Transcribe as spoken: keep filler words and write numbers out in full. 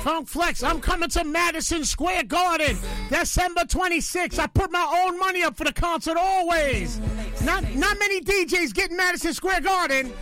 Funk Flex, I'm coming to Madison Square Garden, December twenty-sixth. I put my own money up for the concert always. Not not many D Js get in Madison Square Garden.